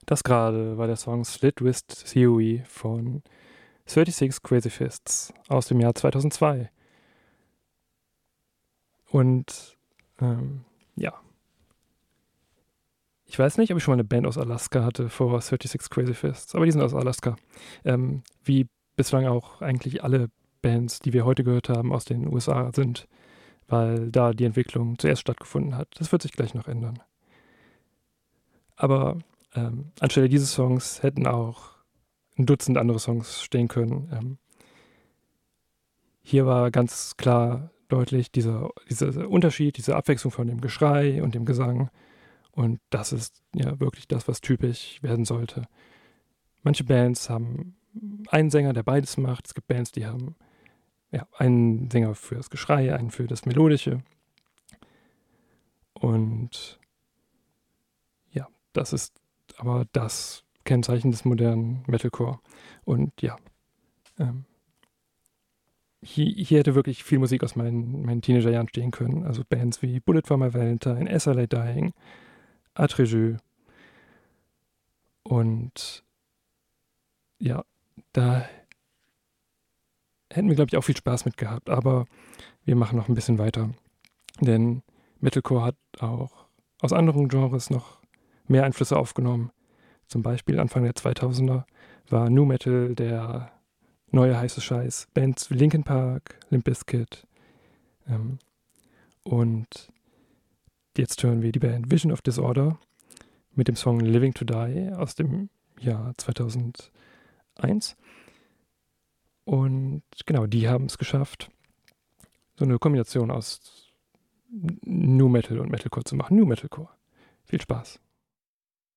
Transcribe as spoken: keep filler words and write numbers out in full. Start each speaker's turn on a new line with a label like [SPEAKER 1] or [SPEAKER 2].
[SPEAKER 1] Das gerade war der Song Slit Wrist Theory von sechsunddreißig Crazy Fists aus dem Jahr zweitausendzwei. Und ähm, ja. Ich weiß nicht, ob ich schon mal eine Band aus Alaska hatte vor sechsunddreißig Crazy Fists, aber die sind aus Alaska. Ähm, wie bislang auch eigentlich alle Bands, die wir heute gehört haben, aus den U S A sind, weil da die Entwicklung zuerst stattgefunden hat. Das wird sich gleich noch ändern. Aber ähm, anstelle dieses Songs hätten auch ein Dutzend andere Songs stehen können. Ähm, hier war ganz klar deutlich dieser, dieser Unterschied, diese Abwechslung von dem Geschrei und dem Gesang. Und das ist ja wirklich das, was typisch werden sollte. Manche Bands haben einen Sänger, der beides macht. Es gibt Bands, die haben ja, einen Sänger für das Geschrei, einen für das Melodische. Und ja, das ist aber das Kennzeichen des modernen Metalcore. Und ja, ähm, hier, hier hätte wirklich viel Musik aus meinen, meinen Teenagerjahren stehen können. Also Bands wie Bullet for My Valentine, S L A Dying, Atreju. Und ja, da hätten wir, glaube ich, auch viel Spaß mit gehabt. Aber wir machen noch ein bisschen weiter. Denn Metalcore hat auch aus anderen Genres noch mehr Einflüsse aufgenommen. Zum Beispiel Anfang der zweitausender war Nu Metal der neue heiße Scheiß. Bands wie Linkin Park, Limp Bizkit. Ähm, und jetzt hören wir die Band Vision of Disorder mit dem Song Living to Die aus dem Jahr zweitausendeins. Und genau, die haben es geschafft, so eine Kombination aus Nu Metal und Metalcore zu machen. Nu Metalcore. Viel Spaß.